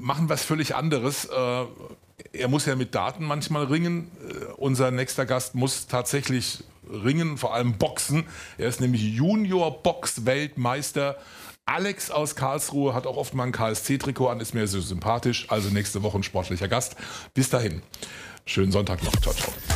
machen was völlig anderes. Er muss ja mit Daten manchmal ringen. Unser nächster Gast muss tatsächlich ringen, vor allem boxen. Er ist nämlich Junior-Box-Weltmeister. Alex aus Karlsruhe hat auch oft mal ein KSC-Trikot an, ist mir so sympathisch. Also nächste Woche ein sportlicher Gast. Bis dahin, schönen Sonntag noch. Ciao, ciao.